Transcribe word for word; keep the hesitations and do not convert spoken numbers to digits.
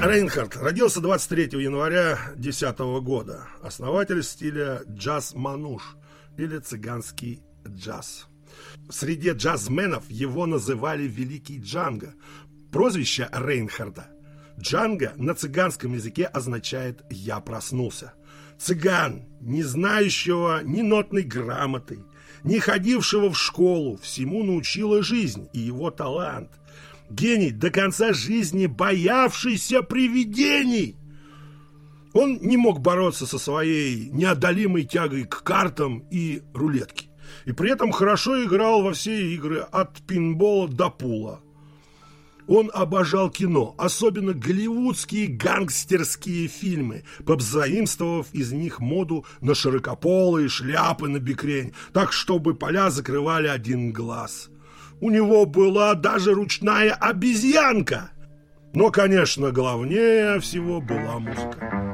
Рейнхард родился двадцать третьего января тысяча девятьсот десятого года. Основатель стиля джаз-мануш или цыганский джаз. В среде джазменов его называли «Великий Джанго». Прозвище Рейнхарда Джанго на цыганском языке означает «я проснулся». Цыган, не знающего ни нотной грамоты, не ходившего в школу, всему научила жизнь и его талант. Гений, до конца жизни боявшийся привидений. Он не мог бороться со своей неодолимой тягой к картам и рулетке. И при этом хорошо играл во все игры от пинбола до пула. Он обожал кино, особенно голливудские гангстерские фильмы, позаимствовав из них моду на широкополые шляпы на бикрень, так, чтобы поля закрывали один глаз. У него была даже ручная обезьянка. Но, конечно, главнее всего была музыка.